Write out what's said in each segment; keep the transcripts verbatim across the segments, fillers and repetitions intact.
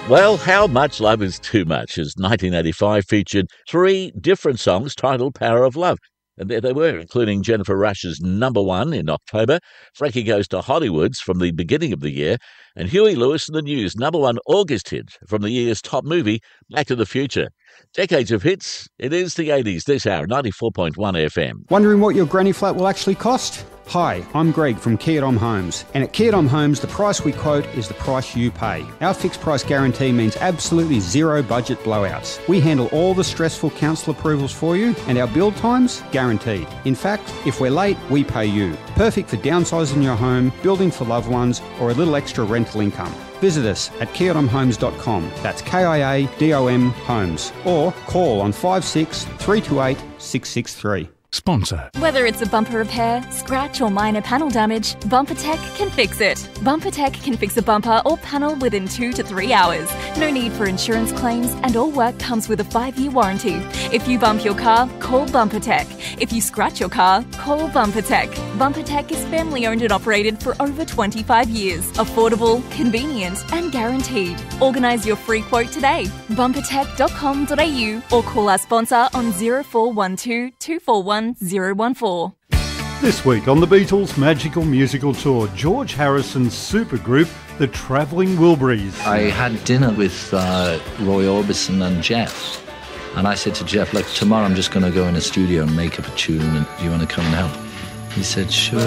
Well, How Much Love Is Too Much, as nineteen eighty-five featured three different songs titled Power of Love. And there they were, including Jennifer Rush's number one in October, Frankie Goes to Hollywood's from the beginning of the year, and Huey Lewis and the News' number one August hit from the year's top movie, Back to the Future. Decades of hits. It is the eighties this hour, ninety-four point one F M. Wondering what your granny flat will actually cost? Hi, I'm Greg from Kia Dom Homes, and at Kia Dom Homes, the price we quote is the price you pay. Our fixed price guarantee means absolutely zero budget blowouts. We handle all the stressful council approvals for you, and our build times guaranteed. In fact, if we're late, we pay you. Perfect for downsizing your home, building for loved ones, or a little extra rental income. Visit us at kia dom homes dot com. That's K I A D O M Homes. Or call on five six three two eight six six three. Sponsor. Whether it's a bumper repair, scratch or minor panel damage, BumperTech can fix it. BumperTech can fix a bumper or panel within two to three hours. No need for insurance claims and all work comes with a five-year warranty. If you bump your car, call BumperTech. If you scratch your car, call BumperTech. BumperTech is family owned and operated for over twenty-five years. Affordable, convenient and guaranteed. Organise your free quote today. bumper tech dot com dot a u or call our sponsor on zero four one two, two four one zero one four. This week on the Beatles' Magical Musical Tour, George Harrison's supergroup, the Travelling Wilburys. I had dinner with uh, Roy Orbison and Jeff, and I said to Jeff, look, tomorrow I'm just going to go in a studio and make up a tune, and do you want to come and help? He said, sure.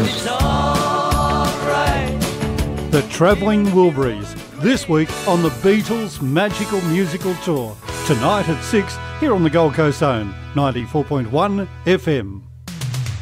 The Travelling Wilburys, this week on the Beatles' Magical Musical Tour. Tonight at six, here on the Gold Coast Zone, ninety-four point one F M.